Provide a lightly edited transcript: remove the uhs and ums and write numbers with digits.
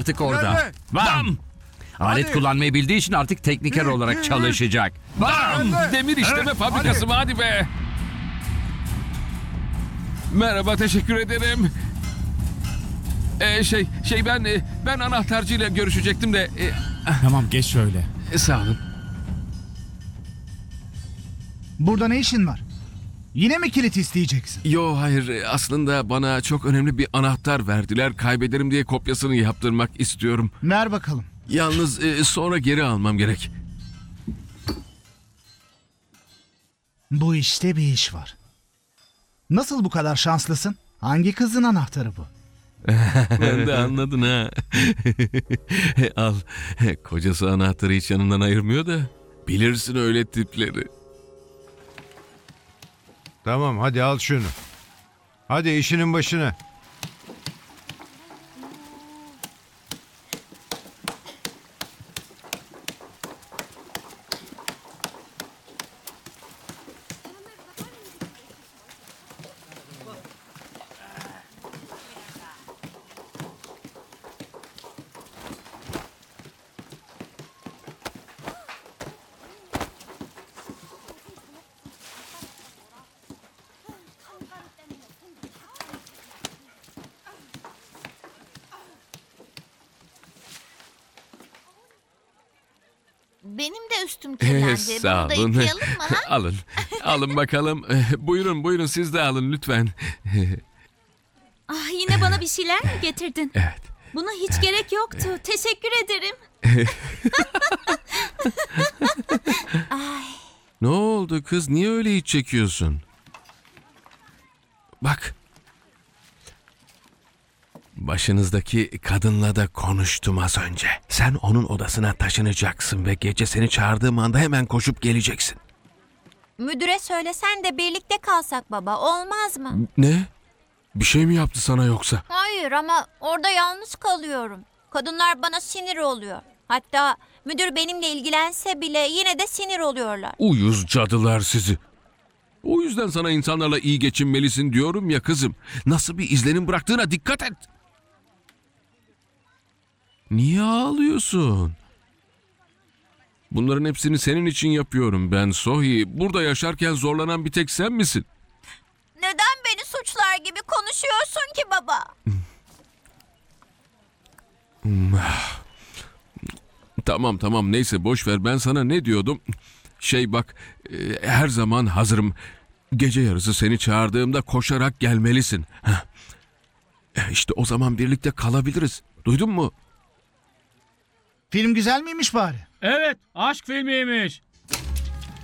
artık orada. Nerede? Bam! Alet Hadi. kullanmayı bildiği için artık tekniker olarak çalışacak. Bam! Nerede? Demir işleme fabrikası mı? Hadi be. Merhaba, teşekkür ederim. Ben anahtarcıyla görüşecektim de. Tamam geç şöyle. Sağ olun. Burada ne işin var? Yine mi kilit isteyeceksin? Yo hayır, aslında bana çok önemli bir anahtar verdiler. Kaybederim diye kopyasını yaptırmak istiyorum. Ver bakalım. Yalnız sonra geri almam gerek. Bu işte bir iş var. Nasıl bu kadar şanslısın? Hangi kızın anahtarı bu? Ben de anladın ha. Al. Kocası anahtarı hiç yanından ayırmıyor da. Bilirsin öyle tipleri. Tamam hadi al şunu. Hadi işinin başına. Benim de üstüm kirlendi. Sağ Bunu da olun. yıkayalım mı? Ha? Alın. Alın bakalım. Buyurun siz de alın lütfen. Ah, yine bana bir şeyler mi getirdin? Evet. Buna hiç gerek yoktu. Teşekkür ederim. Ne oldu kız? Niye öyle iç çekiyorsun? Bak. Başınızdaki kadınla da konuştum az önce. Sen onun odasına taşınacaksın ve gece seni çağırdığım anda hemen koşup geleceksin. Müdüre söylesen de birlikte kalsak baba, olmaz mı? Ne? Bir şey mi yaptı sana yoksa? Hayır ama orada yalnız kalıyorum. Kadınlar bana sinir oluyor. Hatta müdür benimle ilgilense bile yine de sinir oluyorlar. Uyuz cadılar sizi. O yüzden sana insanlarla iyi geçinmelisin diyorum ya kızım. Nasıl bir izlenim bıraktığına dikkat et. Niye ağlıyorsun? Bunların hepsini senin için yapıyorum ben Sohi. Burada yaşarken zorlanan bir tek sen misin? Neden beni suçlar gibi konuşuyorsun ki baba? Tamam neyse boş ver, ben sana ne diyordum? Bak, her zaman hazırım. Gece yarısı seni çağırdığımda koşarak gelmelisin. İşte o zaman birlikte kalabiliriz. Duydun mu? Film güzel miymiş bari? Evet aşk filmiymiş.